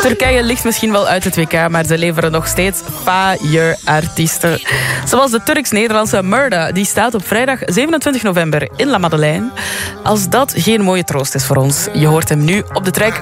Turkije ligt misschien wel uit het WK, maar ze leveren nog steeds fire-artiesten. Zoals de Turks-Nederlandse Murda. Die staat op vrijdag 27 november in La Madeleine. Als dat geen mooie troost is voor ons. Je hoort hem nu op de track